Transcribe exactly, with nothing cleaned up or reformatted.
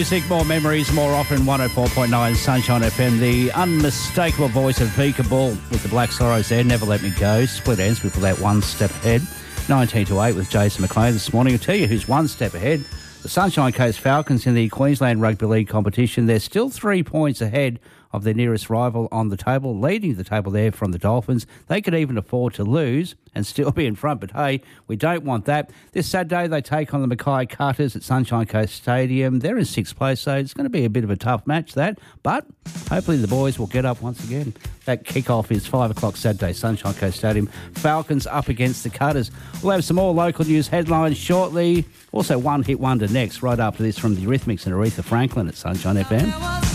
Music, more memories, more often. one oh four point nine Sunshine F M. The unmistakable voice of Vika Ball with the Black Sorrows there. Never Let Me Go. Split ends before that one step ahead. nineteen to eight with Jason McLean this morning. I'll tell you who's one step ahead. The Sunshine Coast Falcons in the Queensland Rugby League competition. They're still three points ahead of their nearest rival on the table, leading the table there from the Dolphins. They could even afford to lose and still be in front, but hey, we don't want that. This Saturday, they take on the Mackay Cutters at Sunshine Coast Stadium. They're in sixth place, so it's going to be a bit of a tough match, that, but hopefully the boys will get up once again. That kick-off is five o'clock Saturday, Sunshine Coast Stadium. Falcons up against the Cutters. We'll have some more local news headlines shortly. Also, one hit wonder next, right after this from the Eurythmics and Aretha Franklin at Sunshine F M.